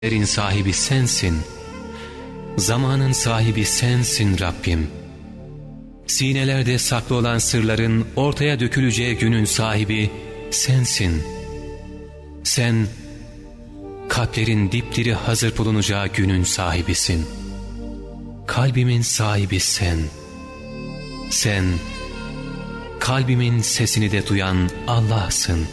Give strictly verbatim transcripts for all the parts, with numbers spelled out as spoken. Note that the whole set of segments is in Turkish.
Yerin sahibi sensin. Zamanın sahibi sensin Rabbim. Sinelerde saklı olan sırların ortaya döküleceği günün sahibi sensin. Sen, kalplerin dipdiri hazır bulunacağı günün sahibisin. Kalbimin sahibi sen. Sen, kalbimin sesini de duyan Allah'sın.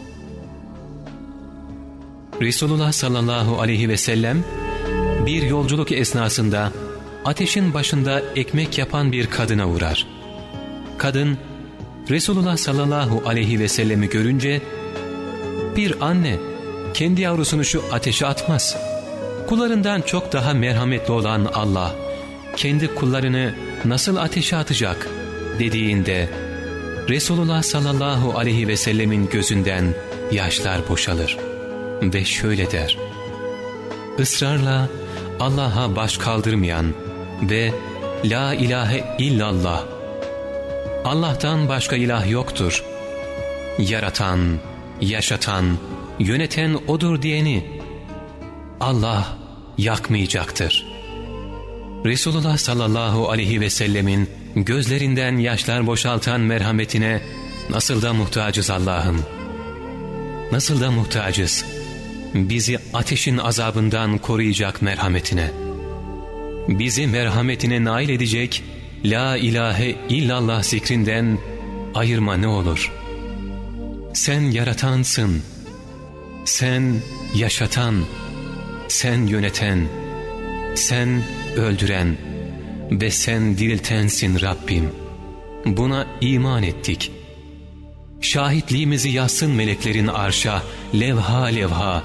Resulullah sallallahu aleyhi ve sellem bir yolculuk esnasında ateşin başında ekmek yapan bir kadına uğrar. Kadın Resulullah sallallahu aleyhi ve sellemi görünce, bir anne kendi yavrusunu şu ateşe atmaz. Kullarından çok daha merhametli olan Allah kendi kullarını nasıl ateşe atacak dediğinde Resulullah sallallahu aleyhi ve sellemin gözünden yaşlar boşalır ve şöyle der: ısrarla Allah'a baş kaldırmayan ve la ilahe illallah, Allah'tan başka ilah yoktur, yaratan, yaşatan, yöneten O'dur diyeni Allah yakmayacaktır. Resulullah sallallahu aleyhi ve sellemin gözlerinden yaşlar boşaltan merhametine nasıl da muhtacız Allah'ım. Nasıl da muhtacız bizi ateşin azabından koruyacak merhametine. Bizi merhametine nail edecek la ilahe illallah zikrinden ayırma ne olur. Sen yaratansın, sen yaşatan, sen yöneten, sen öldüren ve sen diriltensin Rabbim. Buna iman ettik. Şahitliğimizi yazsın meleklerin arşa, levha levha.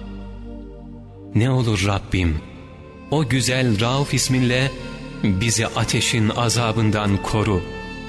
Ne olur Rabbim, o güzel Rauf isminle bizi ateşin azabından koru.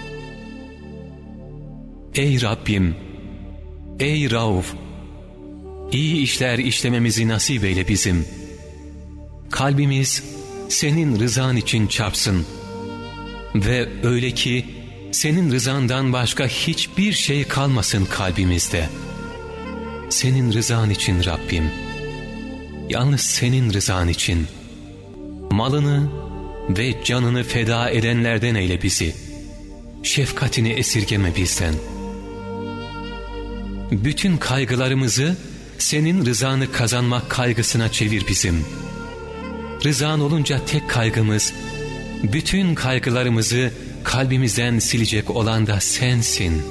Ey Rabbim, ey Rauf, iyi işler işlememizi nasip eyle bizim. Kalbimiz senin rızan için çarpsın ve öyle ki senin rızandan başka hiçbir şey kalmasın kalbimizde. Senin rızan için Rabbim, yalnız senin rızan için malını ve canını feda edenlerden eyle bizi. Şefkatini esirgeme bizden. Bütün kaygılarımızı senin rızanı kazanmak kaygısına çevir bizim. Rızan olunca tek kaygımız, bütün kaygılarımızı kalbimizden silecek olan da sensin.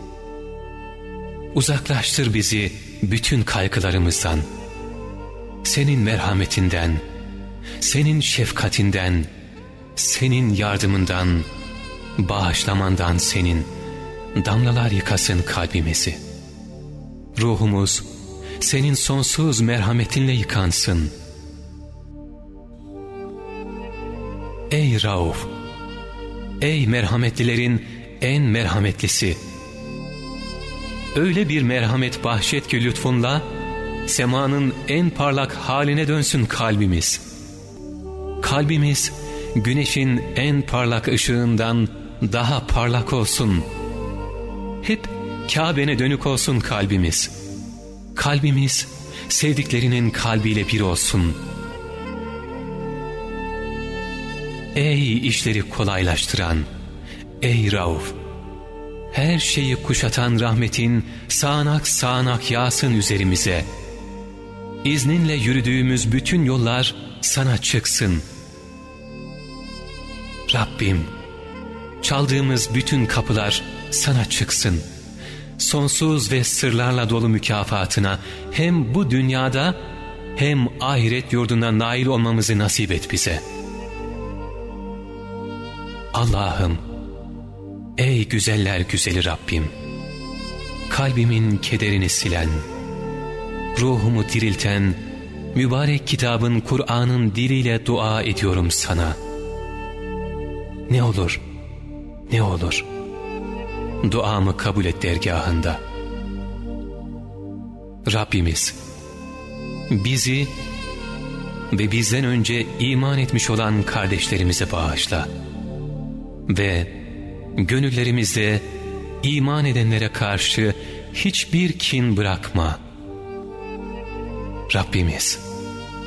Uzaklaştır bizi bütün kaygılarımızdan. Senin merhametinden, senin şefkatinden, senin yardımından, bağışlamandan senin damlalar yıkasın kalbimizi. Ruhumuz senin sonsuz merhametinle yıkansın. Ey Rauf, ey merhametlilerin en merhametlisi, öyle bir merhamet bahşet ki lütfunla semanın en parlak haline dönsün kalbimiz. Kalbimiz güneşin en parlak ışığından daha parlak olsun. Hep Kabe'ne dönük olsun kalbimiz. Kalbimiz sevdiklerinin kalbiyle bir olsun. Ey işleri kolaylaştıran, ey Rauf, her şeyi kuşatan rahmetin sağanak sağanak yağsın üzerimize. İzninle yürüdüğümüz bütün yollar sana çıksın. Rabbim, çaldığımız bütün kapılar sana çıksın. Sonsuz ve sırlarla dolu mükafatına hem bu dünyada hem ahiret yurduna nail olmamızı nasip et bize. Allah'ım, ey güzeller güzeli Rabbim, kalbimin kederini silen, ruhumu dirilten, mübarek kitabın Kur'an'ın diliyle dua ediyorum sana. Ne olur, ne olur, duamı kabul et dergahında. Rabbimiz, bizi ve bizden önce iman etmiş olan kardeşlerimize bağışla ve gönüllerimizde iman edenlere karşı hiçbir kin bırakma. Rabbimiz,